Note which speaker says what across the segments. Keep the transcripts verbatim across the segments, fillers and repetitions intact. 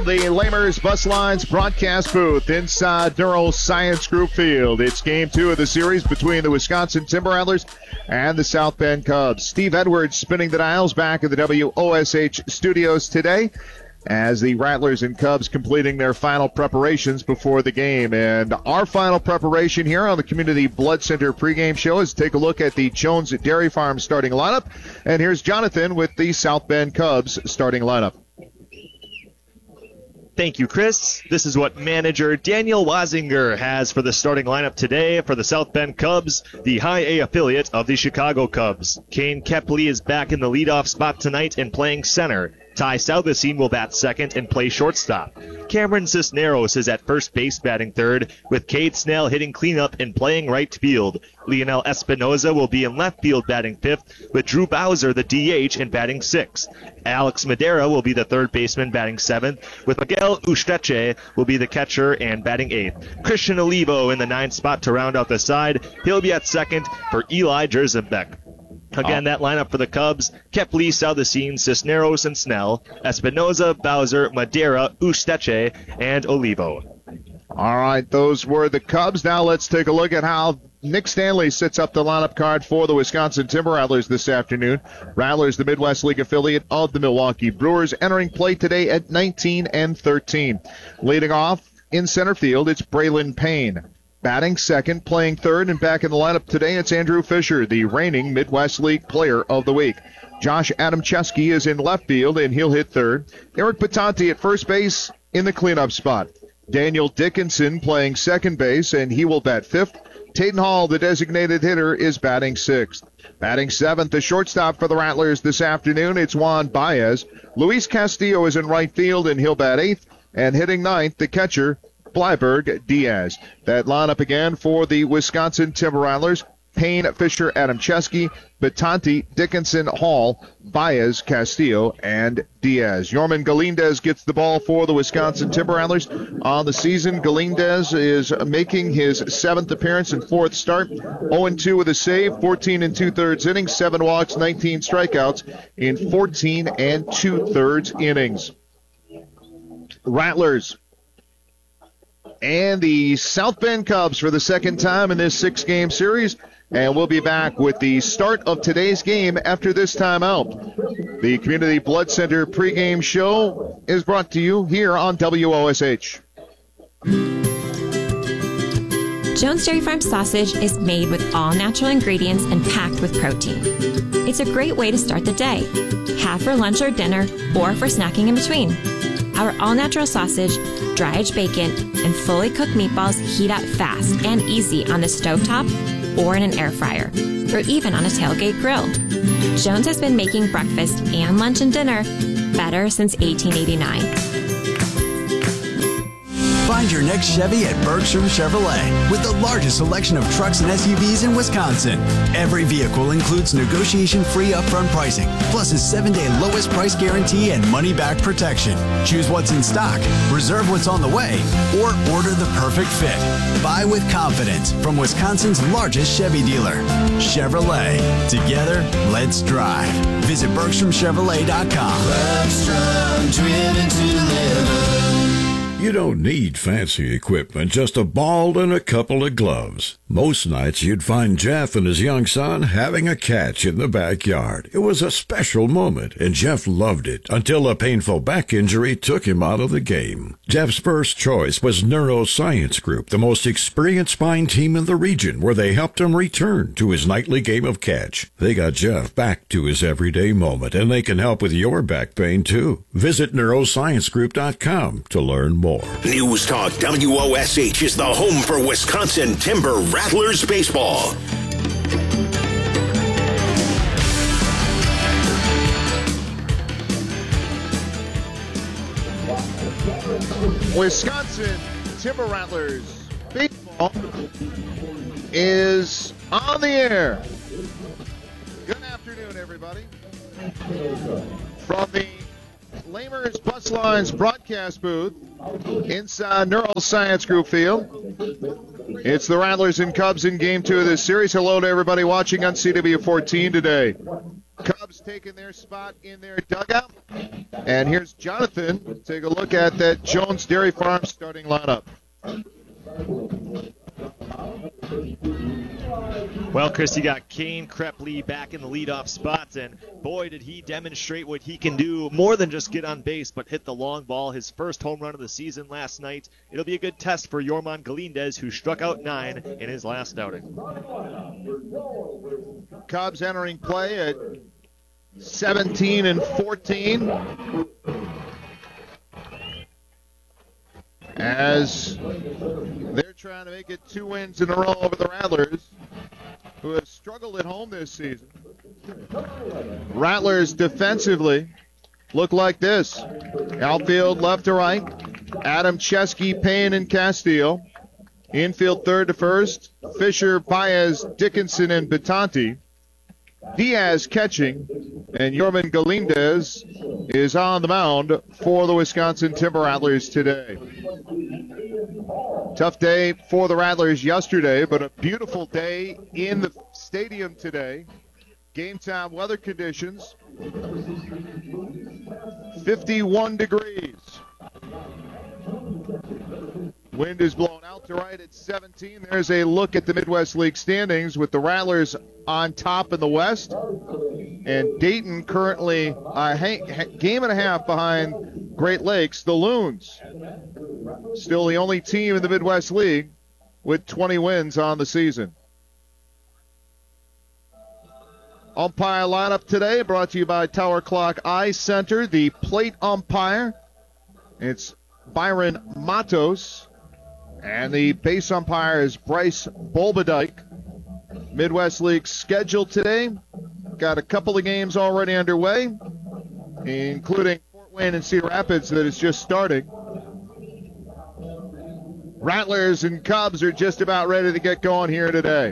Speaker 1: the Lamers Bus Lines broadcast booth inside Neuroscience Group Field. It's game two of the series between the Wisconsin Timber Rattlers and the South Bend Cubs. Steve Edwards spinning the dials back at the W O S H studios today as the Rattlers and Cubs completing their final preparations before the game. And our final preparation here on the Community Blood Center pregame show is to take a look at the Jones Dairy Farm starting lineup. And here's Jonathan with the South Bend Cubs starting lineup.
Speaker 2: Thank you, Chris. This is what manager Daniel Wazinger has for the starting lineup today for the South Bend Cubs, the High A affiliate of the Chicago Cubs. Kane Kepley is back in the leadoff spot tonight and playing center. Ty Southesine will bat second and play shortstop. Cameron Cisneros is at first base batting third, with Cade Snell hitting cleanup and playing right field. Lionel Espinoza will be in left field batting fifth, with Drew Bowser the D H and batting sixth. Alex Madera will be the third baseman batting seventh, with Miguel Usteche will be the catcher and batting eighth. Christian Olivo in the ninth spot to round out the side. He'll be at second for Eli Jerzenbeck. Again, that lineup for the Cubs: Kepley, Southesine, Cisneros, and Snell, Espinoza, Bowser, Madera, Usteche, and Olivo.
Speaker 1: All right, those were the Cubs. Now let's take a look at how Nick Stanley sets up the lineup card for the Wisconsin Timber Rattlers this afternoon. Rattlers, the Midwest League affiliate of the Milwaukee Brewers, entering play today at nineteen and thirteen. Leading off in center field, it's Braylon Payne. Batting second, playing third, and back in the lineup today, it's Andrew Fisher, the reigning Midwest League Player of the Week. Josh Adamczewski is in left field, and he'll hit third. Eric Patanti at first base in the cleanup spot. Daniel Dickinson playing second base, and he will bat fifth. Tayden Hall, the designated hitter, is batting sixth. Batting seventh, the shortstop for the Rattlers this afternoon, it's Juan Baez. Luis Castillo is in right field, and he'll bat eighth. And hitting ninth, the catcher, Blyberg Diaz. That lineup again for the Wisconsin Timber Rattlers: Payne, Fisher, Adamczewski, Batanti, Dickinson, Hall, Baez, Castillo, and Diaz. Yorman Galindez gets the ball for the Wisconsin Timber Rattlers on the season. Galindez is making his seventh appearance and fourth start. oh and two with a save, fourteen and two-thirds innings, seven walks, nineteen strikeouts in fourteen and two-thirds innings. Rattlers and the South Bend Cubs for the second time in this six-game series. And we'll be back with the start of today's game after this timeout. The Community Blood Center pregame show is brought to you here on W O S H.
Speaker 3: Jones Dairy Farm sausage is made with all natural ingredients and packed with protein. It's a great way to start the day. Have for lunch or dinner, or for snacking in between. Our all-natural sausage, dry-aged bacon, and fully cooked meatballs heat up fast and easy on the stovetop or in an air fryer, or even on a tailgate grill. Jones has been making breakfast and lunch and dinner better since eighteen eighty-nine.
Speaker 4: Find your next Chevy at Bergstrom Chevrolet with the largest selection of trucks and S U Vs in Wisconsin. Every vehicle includes negotiation-free upfront pricing, plus a seven-day lowest price guarantee and money-back protection. Choose what's in stock, reserve what's on the way, or order the perfect fit. Buy with confidence from Wisconsin's largest Chevy dealer. Chevrolet. Together, let's drive. Visit Bergstrom Chevrolet dot com.
Speaker 5: Bergstrom, driven to deliver.
Speaker 6: You don't need fancy equipment, just a ball and a couple of gloves. Most nights you'd find Jeff and his young son having a catch in the backyard. It was a special moment, and Jeff loved it until a painful back injury took him out of the game. Jeff's first choice was Neuroscience Group, the most experienced spine team in the region, where they helped him return to his nightly game of catch. They got Jeff back to his everyday moment, and they can help with your back pain, too. Visit neuroscience group dot com to learn more.
Speaker 7: News Talk W O S H is the home for Wisconsin Timber Rattlers baseball.
Speaker 1: Wisconsin Timber Rattlers baseball is on the air. Good afternoon, everybody. From the Lamers Bus Lines broadcast booth inside Neuroscience Group Field, it's the Rattlers and Cubs in game two of this series. Hello to everybody watching on C W fourteen today. Cubs taking their spot in their dugout. And here's Jonathan. Take a look at that Jones Dairy Farm starting lineup.
Speaker 2: Well, Chris, you got Kane Krepley back in the leadoff spot, and boy, did he demonstrate what he can do, more than just get on base, but hit the long ball, his first home run of the season last night. It'll be a good test for Yorman Galindez, who struck out nine in his last outing.
Speaker 1: Cubs entering play at seventeen and fourteen. As they're trying to make it two wins in a row over the Rattlers, who have struggled at home this season. Rattlers defensively look like this. Outfield left to right. Adam Chesky, Payne, and Castillo. Infield third to first. Fisher, Baez, Dickinson, and Batanti. Diaz catching, and Yorman Galindez is on the mound for the Wisconsin Timber Rattlers today. Tough day for the Rattlers yesterday, but a beautiful day in the stadium today. Game time weather conditions, fifty-one degrees. Wind is blowing out to right at seventeen. There's a look at the Midwest League standings with the Rattlers on top in the West. And Dayton currently a game and a half behind Great Lakes, the Loons. Still the only team in the Midwest League with twenty wins on the season. Umpire lineup today brought to you by Tower Clock Eye Center. The plate umpire, it's Byron Matos. And the base umpire is Bryce Bolbadike. Midwest League scheduled today. Got a couple of games already underway, including Fort Wayne and Cedar Rapids that is just starting. Rattlers and Cubs are just about ready to get going here today.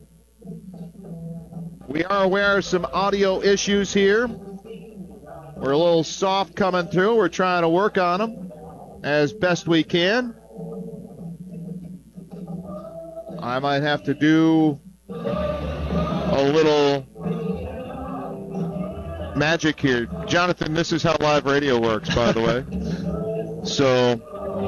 Speaker 1: We are aware of some audio issues here. We're a little soft coming through. We're trying to work on them as best we can. I might have to do a little magic here. Jonathan, this is how live radio works, by the way. So,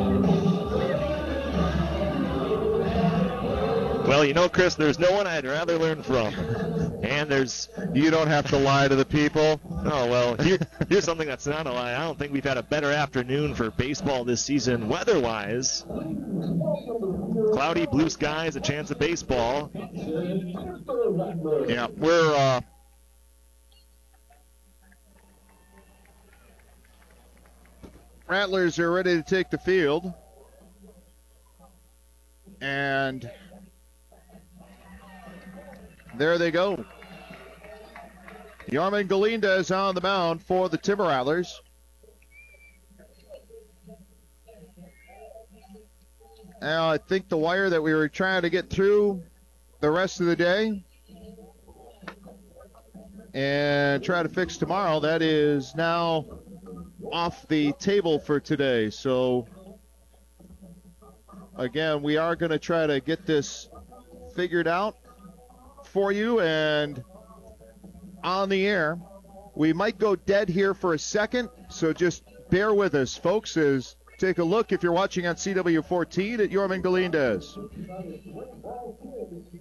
Speaker 2: well, you know, Chris, there's no one I'd rather learn from. And there's...
Speaker 1: You don't have to lie to the people.
Speaker 2: Oh, well, here, here's something that's not a lie. I don't think we've had a better afternoon for baseball this season, weather-wise. Cloudy, blue skies, a chance of baseball.
Speaker 1: Yeah, we're... Uh, Rattlers are ready to take the field. And there they go. Yorman Galindez on the mound for the Timber Rattlers. Now, I think the wire that we were trying to get through the rest of the day and try to fix tomorrow, that is now off the table for today. So, again, we are going to try to get this figured out for you and on the air. We might go dead here for a second, so just bear with us, folks, as take a look if you're watching on C W fourteen at Yorman Galindez.